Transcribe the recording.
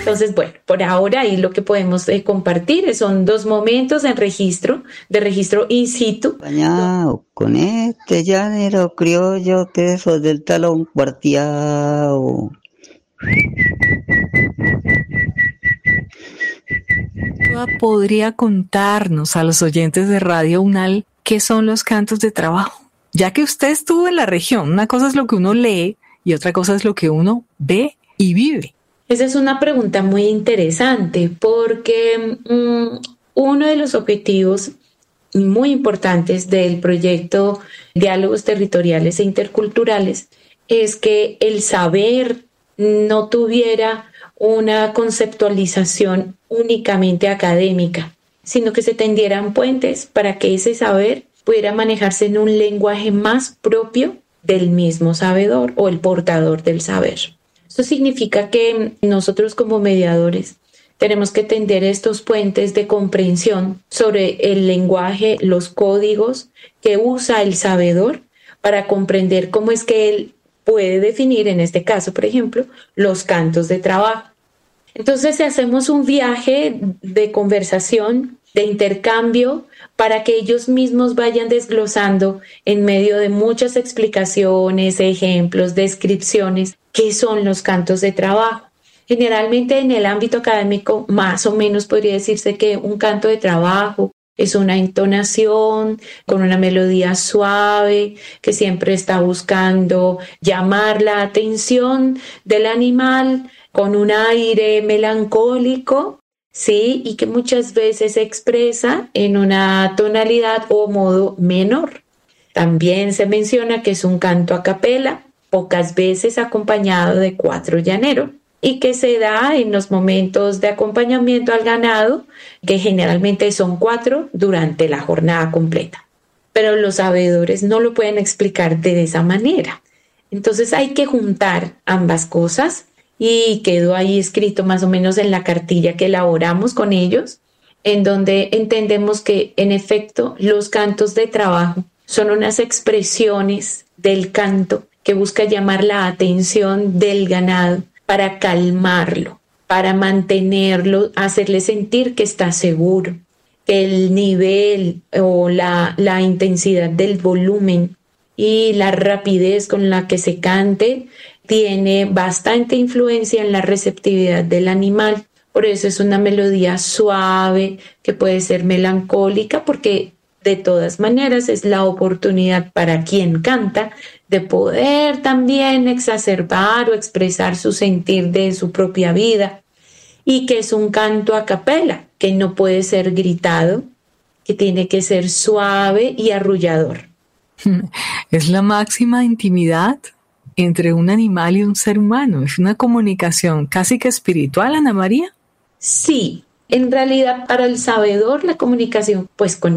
Entonces, bueno, por ahora ahí lo que podemos compartir son 2 momentos de registro in situ. Bañado con este llanero criollo, queso del talón cuarteado. ¿Podría contarnos a los oyentes de Radio UNAL qué son los cantos de trabajo? Ya que usted estuvo en la región, una cosa es lo que uno lee y otra cosa es lo que uno ve y vive. Esa es una pregunta muy interesante porque uno de los objetivos muy importantes del proyecto Diálogos Territoriales e Interculturales es que el saber no tuviera una conceptualización únicamente académica, sino que se tendieran puentes para que ese saber pudiera manejarse en un lenguaje más propio del mismo sabedor o el portador del saber. Esto significa que nosotros como mediadores tenemos que tender estos puentes de comprensión sobre el lenguaje, los códigos que usa el sabedor para comprender cómo es que él puede definir, en este caso, por ejemplo, los cantos de trabajo. Entonces, hacemos un viaje de conversación, de intercambio, para que ellos mismos vayan desglosando en medio de muchas explicaciones, ejemplos, descripciones, qué son los cantos de trabajo. Generalmente en el ámbito académico, más o menos podría decirse que un canto de trabajo es una entonación con una melodía suave que siempre está buscando llamar la atención del animal con un aire melancólico, ¿sí? Y que muchas veces se expresa en una tonalidad o modo menor. También se menciona que es un canto a capela, pocas veces acompañado de cuatro llaneros, y que se da en los momentos de acompañamiento al ganado, que generalmente son 4 durante la jornada completa. Pero los sabedores no lo pueden explicar de esa manera. Entonces hay que juntar ambas cosas y quedó ahí escrito más o menos en la cartilla que elaboramos con ellos, en donde entendemos que en efecto los cantos de trabajo son unas expresiones del canto que busca llamar la atención del ganado para calmarlo, para mantenerlo, hacerle sentir que está seguro, que el nivel o la intensidad del volumen y la rapidez con la que se cante tiene bastante influencia en la receptividad del animal. Por eso es una melodía suave, que puede ser melancólica, porque de todas maneras es la oportunidad para quien canta de poder también exacerbar o expresar su sentir de su propia vida, y que es un canto a capela, que no puede ser gritado, que tiene que ser suave y arrullador. Es la máxima intimidad entre un animal y un ser humano. Es una comunicación casi que espiritual, Ana María. Sí, en realidad para el sabedor la comunicación pues con